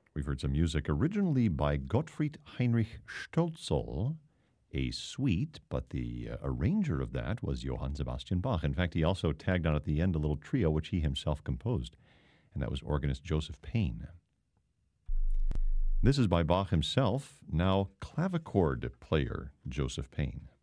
We've heard some music originally by Gottfried Heinrich Stölzl, a suite, but the arranger of that was Johann Sebastian Bach. In fact, he also tagged on at the end a little trio which he himself composed, and that was organist Joseph Payne. This is by Bach himself, now clavichord player Joseph Payne.